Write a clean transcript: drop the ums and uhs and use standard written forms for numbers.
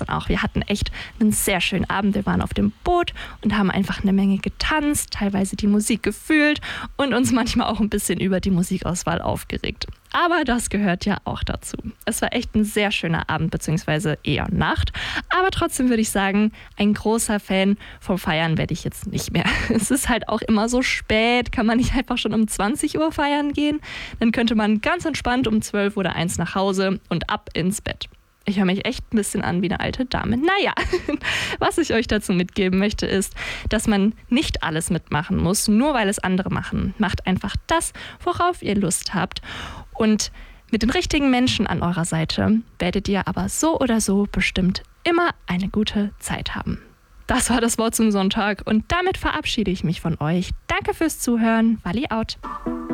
gestern auch. Wir hatten echt einen sehr schönen Abend. Wir waren auf dem Boot und haben einfach eine Menge getanzt, teilweise die Musik gefühlt und uns manchmal auch ein bisschen über die Musikauswahl aufgeregt. Aber das gehört ja auch dazu. Es war echt ein sehr schöner Abend, beziehungsweise eher Nacht. Aber trotzdem würde ich sagen, ein großer Fan vom Feiern werde ich jetzt nicht mehr. Es ist halt auch immer so spät. Kann man nicht einfach schon um 20 Uhr feiern gehen? Dann könnte man ganz entspannt um 12 oder 1 nach Hause und ab ins Bett. Ich höre mich echt ein bisschen an wie eine alte Dame. Naja, was ich euch dazu mitgeben möchte, ist, dass man nicht alles mitmachen muss, nur weil es andere machen. Macht einfach das, worauf ihr Lust habt. Und mit den richtigen Menschen an eurer Seite werdet ihr aber so oder so bestimmt immer eine gute Zeit haben. Das war das Wort zum Sonntag und damit verabschiede ich mich von euch. Danke fürs Zuhören. Wally out.